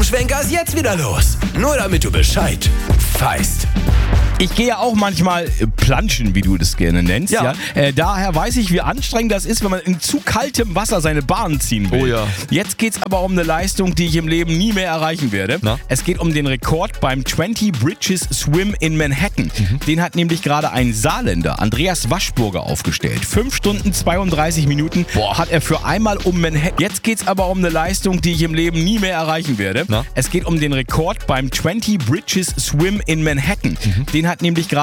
Rundumschwenker ist jetzt wieder los. Nur damit du Bescheid weißt. Ich gehe ja auch manchmal planschen, wie du das gerne nennst. Ja. Daher weiß ich, wie anstrengend das ist, wenn man in zu kaltem Wasser seine Bahn ziehen will. Oh ja. Jetzt geht's aber um eine Leistung, die ich im Leben nie mehr erreichen werde. Na? Es geht um den Rekord beim 20 Bridges Swim in Manhattan. Den hat nämlich gerade ein Saarländer, Andreas Waschburger, aufgestellt. 5 Stunden 32 Minuten hat er für einmal um Manhattan. Jetzt geht's aber um eine Leistung, die ich im Leben nie mehr erreichen werde. Na? Es geht um den Rekord beim 20 Bridges Swim in Manhattan. Den hat nämlich gerade